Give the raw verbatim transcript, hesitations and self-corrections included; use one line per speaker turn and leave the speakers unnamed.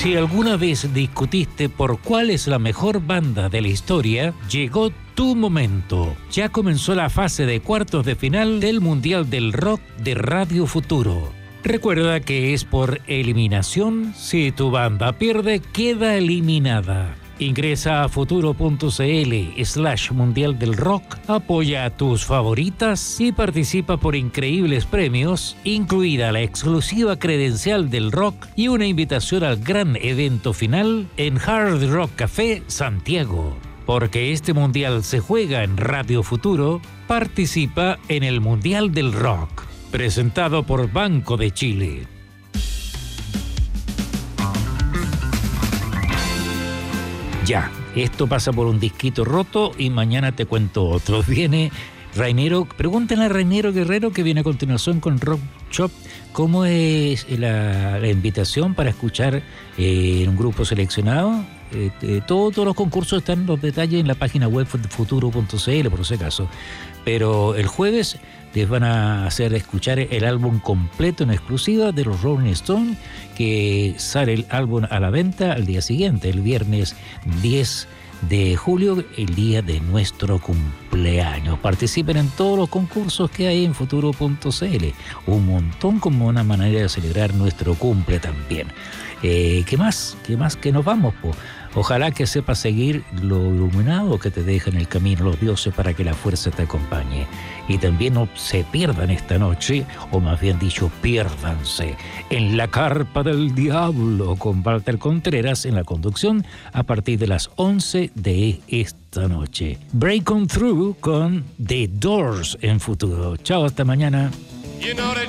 Si alguna vez discutiste por cuál es la mejor banda de la historia, llegó tu momento. Ya comenzó la fase de cuartos de final del Mundial del Rock de Radio Futuro. Recuerda que es por eliminación. Si tu banda pierde, queda eliminada. Ingresa a futuro.cl slash mundial del rock, apoya a tus favoritas y participa por increíbles premios, incluida la exclusiva credencial del rock y una invitación al gran evento final en Hard Rock Café Santiago. Porque este mundial se juega en Radio Futuro, participa en el Mundial del Rock, presentado por Banco de Chile. Ya, esto pasa por un disquito roto y mañana te cuento otro. Viene Rainero, pregúntenle a Rainero Guerrero, que viene a continuación con Rock Shop, cómo es la, la invitación para escuchar eh, en un grupo seleccionado. Eh, eh, todo, todos los concursos están los detalles en la página web futuro punto cl, por si acaso. Pero el jueves les van a hacer escuchar el álbum completo en exclusiva de los Rolling Stones, que sale el álbum a la venta al día siguiente, el viernes diez de julio, el día de nuestro cumpleaños. Participen en todos los concursos que hay en futuro punto cl. Un montón, como una manera de celebrar nuestro cumple también. Eh, ¿Qué más? ¿Qué más que nos vamos, po? Ojalá que sepas seguir lo iluminado que te dejan el camino los dioses para que la fuerza te acompañe. Y también no se pierdan esta noche, o más bien dicho, piérdanse en la carpa del diablo con Walter Contreras en la conducción a partir de las once de esta noche. Break On Through con The Doors en futuro. Chao, hasta mañana. You know that